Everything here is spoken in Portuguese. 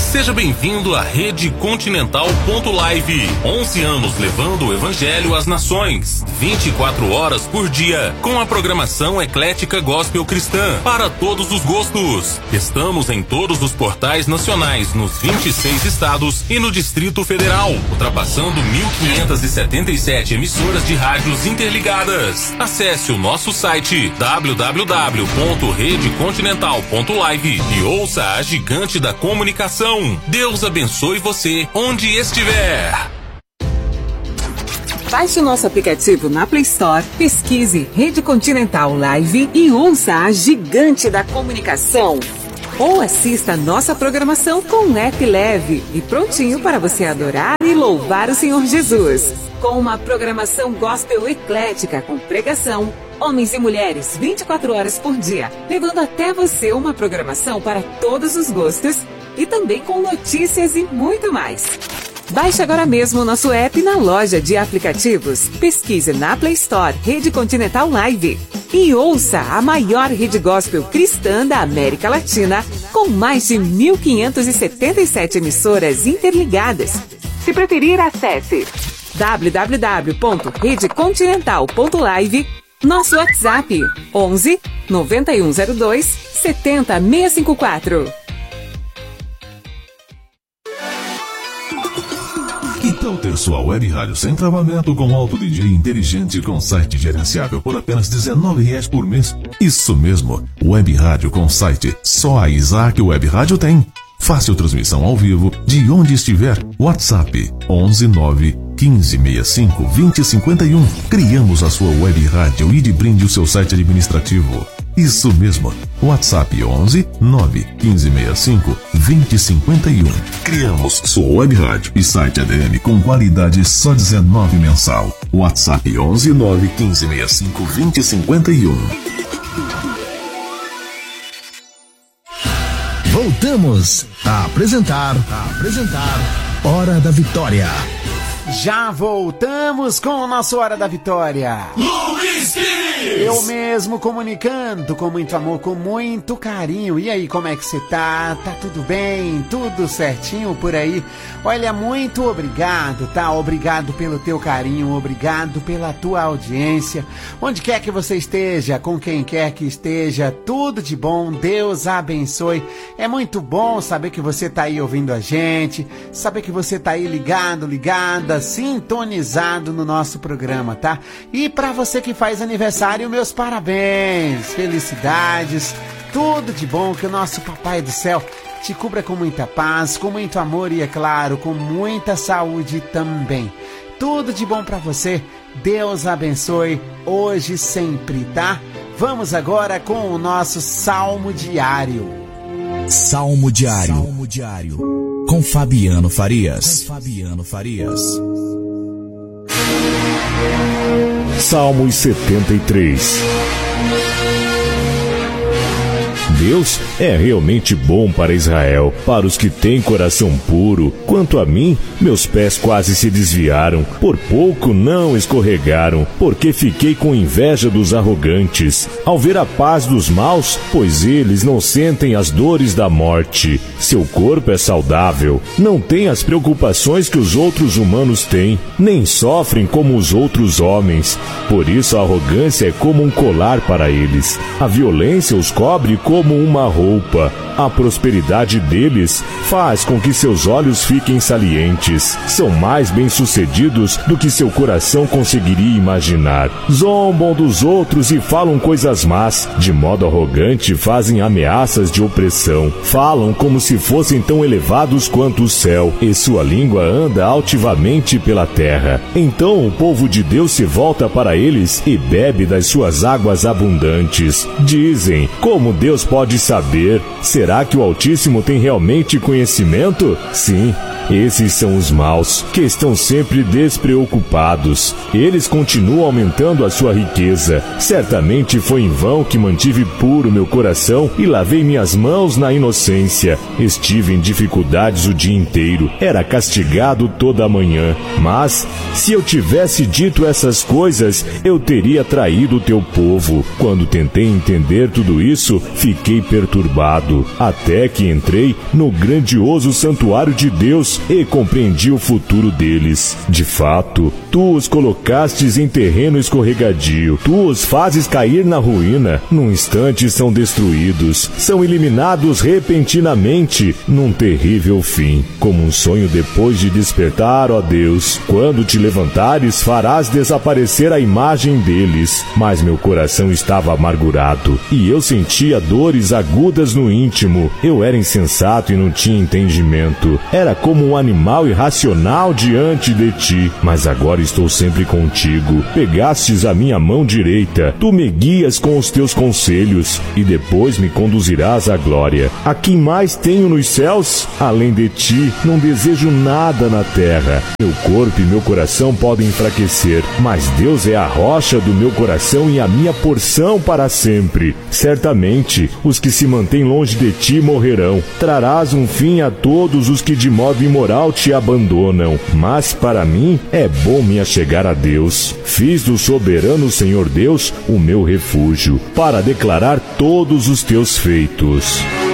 Seja bem-vindo à Rede Continental.live. 11 anos levando o Evangelho às nações. 24 horas por dia, com a programação eclética gospel cristã para todos os gostos. Estamos em todos os portais nacionais, nos 26 estados e no Distrito Federal, ultrapassando 1.577 emissoras de rádios interligadas. Acesse o nosso site www.redecontinental.live e ouça a gigante da comunicação. Deus abençoe você onde estiver. Baixe o nosso aplicativo na Play Store, pesquise Rede Continental Live e ouça a gigante da comunicação. Ou assista a nossa programação com um app leve e prontinho para você adorar e louvar o Senhor Jesus. Com uma programação gospel eclética com pregação, homens e mulheres 24 horas por dia, levando até você uma programação para todos os gostos e também com notícias e muito mais. Baixe agora mesmo o nosso app na loja de aplicativos. Pesquise na Play Store Rede Continental Live e ouça a maior rede gospel cristã da América Latina, com mais de 1.577 emissoras interligadas. Se preferir, acesse www.redecontinental.live, nosso WhatsApp 11 9102 70654. Que tal ter sua web rádio sem travamento com alto DJ inteligente com site gerenciável por apenas R$19 por mês? Isso mesmo, web rádio com site. Só a Isaac Web Rádio tem. Fácil transmissão ao vivo de onde estiver. WhatsApp 11 9 1565 2051. Criamos a sua web rádio e de brinde o seu site administrativo. Isso mesmo, WhatsApp 11 9 1565 2051. Criamos sua web rádio e site ADM com qualidade só R$19 mensal. WhatsApp 11 9 1565 2051. Voltamos a apresentar Hora da Vitória. Já voltamos com o nosso Hora da Vitória. Luiz Pires! Eu mesmo comunicando com muito amor, com muito carinho. E aí, como é que você tá? Tá tudo bem? Tudo certinho por aí? Olha, muito obrigado, tá? Obrigado pelo teu carinho, obrigado pela tua audiência. Onde quer que você esteja, com quem quer que esteja, tudo de bom, Deus abençoe. É muito bom saber que você tá aí ouvindo a gente, saber que você tá aí ligado, ligada, sintonizado no nosso programa, tá? E pra você que faz aniversário, meus parabéns, felicidades, tudo de bom, que o nosso Papai do Céu te cubra com muita paz, com muito amor e, é claro, com muita saúde também. Tudo de bom pra você, Deus abençoe, hoje e sempre, tá? Vamos agora com o nosso Salmo Diário. Salmo Diário. Com Fabiano Farias. Salmos 73. Deus é realmente bom para Israel, para os que têm coração puro. Quanto a mim, meus pés quase se desviaram, por pouco não escorregaram, porque fiquei com inveja dos arrogantes, ao ver a paz dos maus, pois eles não sentem as dores da morte. Seu corpo é saudável, não tem as preocupações que os outros humanos têm, nem sofrem como os outros homens. Por isso a arrogância é como um colar para eles, a violência os cobre como uma roupa. A prosperidade deles faz com que seus olhos fiquem salientes. São mais bem-sucedidos do que seu coração conseguiria imaginar. Zombam dos outros e falam coisas más. De modo arrogante fazem ameaças de opressão. Falam como se fossem tão elevados quanto o céu, e sua língua anda altivamente pela terra. Então o povo de Deus se volta para eles e bebe das suas águas abundantes. Dizem: como Deus pode saber? Será que o Altíssimo tem realmente conhecimento? Sim, esses são os maus, que estão sempre despreocupados. Eles continuam aumentando a sua riqueza. Certamente foi em vão que mantive puro meu coração e lavei minhas mãos na inocência. Estive em dificuldades o dia inteiro. Era castigado toda a manhã. Mas, se eu tivesse dito essas coisas, eu teria traído o teu povo. Quando tentei entender tudo isso, fiquei fiquei perturbado, até que entrei no grandioso santuário de Deus e compreendi o futuro deles. De fato, tu os colocastes em terreno escorregadio, tu os fazes cair na ruína, num instante são destruídos, são eliminados repentinamente, num terrível fim. Como um sonho depois de despertar, ó Deus, quando te levantares, farás desaparecer a imagem deles. Mas meu coração estava amargurado, e eu sentia dores agudas no íntimo. Eu era insensato e não tinha entendimento. Era como um animal irracional diante de ti. Mas agora estou sempre contigo. Pegastes a minha mão direita, tu me guias com os teus conselhos, e depois me conduzirás à glória. A quem mais tenho nos céus? Além de ti, não desejo nada na terra. Meu corpo e meu coração podem enfraquecer, mas Deus é a rocha do meu coração e a minha porção para sempre. Certamente, os que se mantêm longe de ti morrerão. Trarás um fim a todos os que de modo imoral te abandonam. Mas para mim é bom me achegar a Deus. Fiz do soberano Senhor Deus o meu refúgio, para declarar todos os teus feitos.